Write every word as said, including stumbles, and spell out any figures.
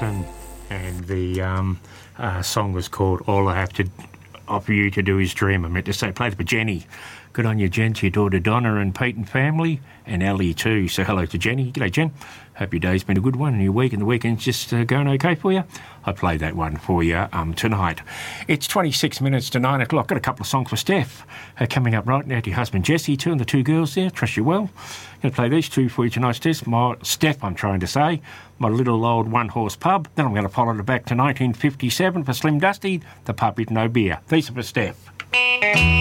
Wilson, and the um, uh, song was called All I Have to Offer You to Do Is Dream. I meant to say, played it for Jenny. Good on you, Jen, to your daughter Donna and Pete and family, and Ellie too. So hello to Jenny. G'day, Jen. Hope your day's been a good one and your week and the weekend's just uh, going okay for you. I played that one for you um, tonight. It's twenty-six minutes to nine o'clock. Got a couple of songs for Steph uh, coming up right now to your husband Jesse too and the two girls there. Trust you well. Going to play these two for you tonight, Steph. My, Steph, I'm trying to say. My little old one-horse pub. Then I'm going to follow it back to nineteen fifty-seven for Slim Dusty, the pub with no beer. These are for Steph.